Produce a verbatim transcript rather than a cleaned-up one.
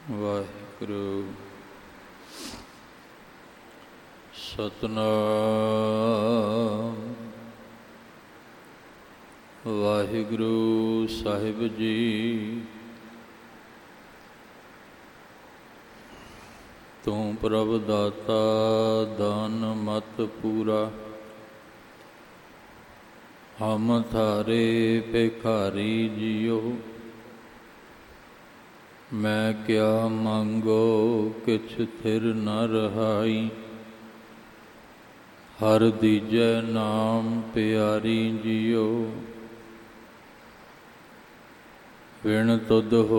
ਵਾਹਿਗੁਰੂ ਸਤਿਨਾਮ ਵਾਹਿਗੁਰੂ ਸਾਹਿਬ ਜੀ। ਤੂੰ ਪ੍ਰਭ ਦਾਤਾ ਦਾਨ ਮਤ ਪੂਰਾ, ਹਮ ਥਾਰੇ ਭਿਖਾਰੀ ਜੀਓ। ਮੈਂ ਕਿਆ ਮੰਗੋ ਕਿਛ ਥਿਰ ਨ ਰਹਾਈ, ਹਰ ਦੀਜੈ ਨਾਮ ਪਿਆਰੀ ਜੀਓ। ਵਿਣ ਤੁਧ